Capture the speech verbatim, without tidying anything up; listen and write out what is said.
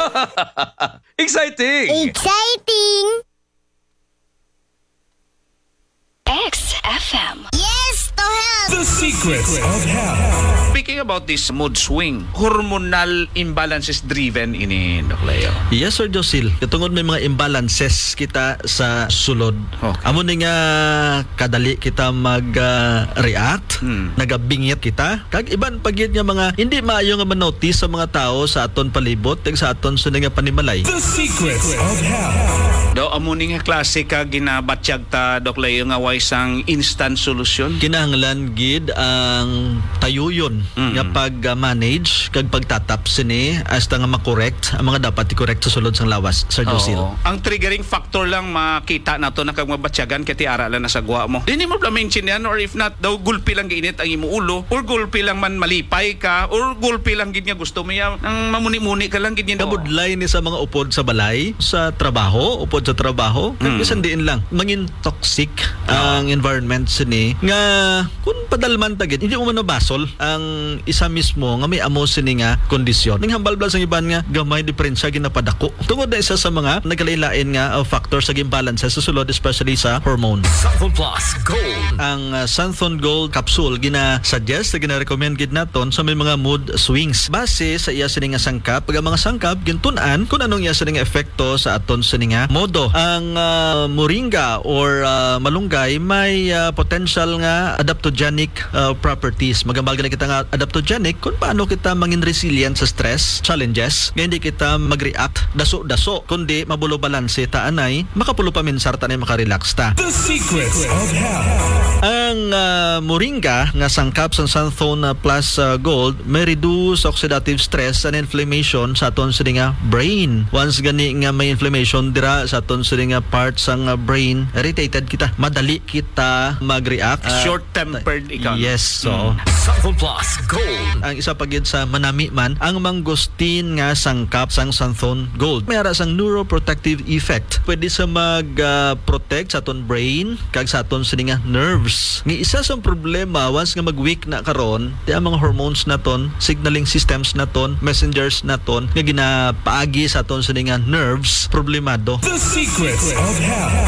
Exciting! Exciting! X F M. Yes, to help! The secrets of health. Speaking about this mood swing, hormonal imbalances driven ini, Doc Leo. Yes, Sir Josil. Katungod may mga imbalances kita sa sulod. Okay. Amo ni nga kadali kita mag-react, Hmm. nagabingit kita. Kag iban pagyud nga mga hindi maayo nga manotice sa mga tao sa aton palibot, tag sa aton sa nga panimalay. The secrets of health. Do amo ni nga klase ka ginabatsyag ta, Doc Leo, nga way sang instant solution. Kinahanglan gid ang tayuyon Mm. nga pag-manage kag pagtatap sini hasta nga makorekt ang mga dapat i-correct sa sulod sang lawas, Sir Josil. Oo. Ang triggering factor lang makita nato na kag mabatsyagan kay ti ara lang na sagwa mo. Dili mo pala mention yan, or if not daw gulpi lang giinit ang imo ulo, or gulpi lang man malipay ka, or gulpi lang gid nga gusto mo ya nang mamuni-muni ka lang gid niya. Kabudlay ni sa mga upod sa balay, sa trabaho, upod sa trabaho, kag Mm. bisan diin lang mangin toxic ang environment sini nga kun padalman tagit hindi mo man basol ang isa mismo nga may amo sini nga kondisyon. Ning hambal blas ang iban nga gamay diferensya ginapadako. Tungod na isa sa mga nagkalain nga uh, factor sa imbalance sa sulod, especially sa hormone. Santhon Plus Gold. Ang uh, Santhon Gold capsule gina-suggest, gina-recommend gid naton sa may mga mood swings base sa iya sini nga sangkap. Pag ang mga sangkap gintun-an kung anong iya sini nga epekto sa aton sini nga modo. Ang uh, moringa or uh, malunggay may uh, potential nga adaptogenic uh, properties. Magambal na kita nga adaptogenic kung paano kita mangin resilient sa stress, challenges, nga hindi kita mag-react daso-daso, kundi mabulo balanse ta anay makapulo pa minsar ta anay makarelax ta. The secrets of health. Ang uh, moringa nga sangkap sa Santhon uh, Plus uh, Gold may reduce oxidative stress and inflammation sa aton sa nga brain. Once gani nga may inflammation dira sa aton sa nga parts sang uh, brain, irritated kita, madali kita mag-react. Uh, Short-tempered ikaw. Yes, so Santhon Plus Gold. ang isa pa gyud sa manami man ang mangosteen nga sangkap sang Santhon Gold. May ara sang neuroprotective effect. Pwede sa mag-protect uh, sa aton brain kag sa aton sini nga nerves. Nga isa sa problema once nga mag-weak na karon, di ang mga hormones naton, signaling systems naton, messengers naton nga ginapaagi sa aton sini nga nerves problemado. The secrets of health.